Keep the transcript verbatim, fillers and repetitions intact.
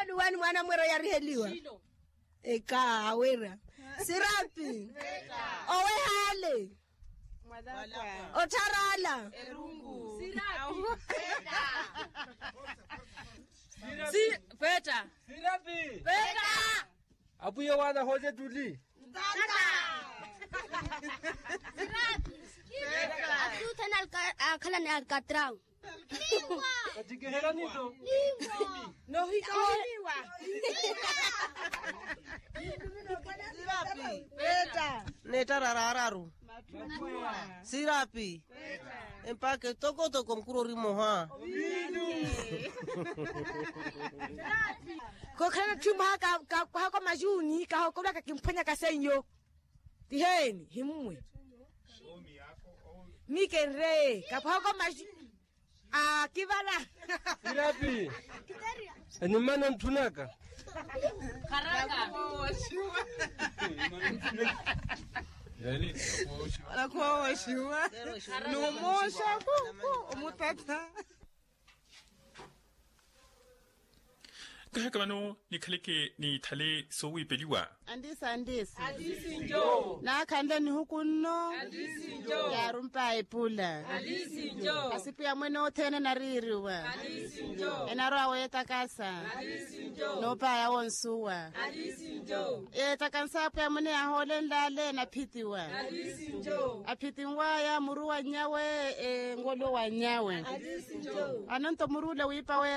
Ngolu wani mwana mwero ya riheliwa. Eka awera. Sirapi. Owe hale. Otarala. Erungu. Sirapi. Si Peta. Sirapi. Peta. Abu ya wana hoje tuli. Tata. Sirapi. Aku tenal kala ni alcatrão. Liwa. Katika hela nito. Liwa. No hikaliwa. Sirapi. Peta. Neta rarararu. Sirapi. Empake toko toko mkuro rimo ha. Ko kana chuma ka ka ka majuni ka ko ka kimpanya ka senyo. Tiheni himwe. Mikenre ka ko majuni. Ah kibala. Sirapi. Ni mana mtunaka. Karaka. Yani Anakuwa washiwa. Numosha kuku umutata. Kahaka mano ni kaleke ni thale sowi peliwa. Andisa andisi. Adisi njo. Na kanda ni huku no. Adisi njo. Ya rumpa ipula. Adisi njo. Asipu ya mwene otene na ririwa. Adisi njo. Enaro weta kasa. Adisi njo. Nopa ya onsuwa. Adisi njo. Eta kansa ya mwene ya hole ndale na pitiwa. Adisi njo. Apitiwa ya muruwa nyawe e, ngolo wa nyawe. Adisi njo. Anonto murule wipa we